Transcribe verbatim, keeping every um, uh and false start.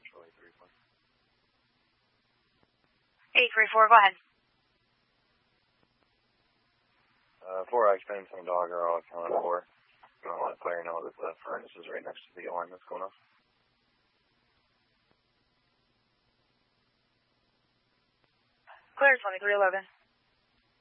eight three four, go ahead. Uh, four X ten, some dog or all counted four. I'm going to let the player know that the furnace is right next to the alarm that's going off. Clear twenty-three eleven.